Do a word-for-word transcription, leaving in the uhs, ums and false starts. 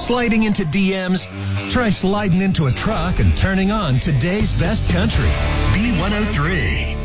Sliding into D Ms? Try sliding into a truck and turning on today's best country. B one oh three.